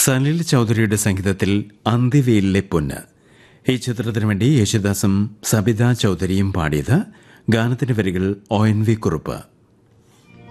സലിൽ ചൗധരിയുടെ സംഗീതത്തിൽ അന്തിവെയിലിലെ പൊന്ന്. ഈ ചിത്രത്തിനു വേണ്ടി യേശുദാസും സബിത ചൗധരിയും പാടിയത്. ഗാനത്തിന്റെ വരികൾ ONV കുറുപ്പ്.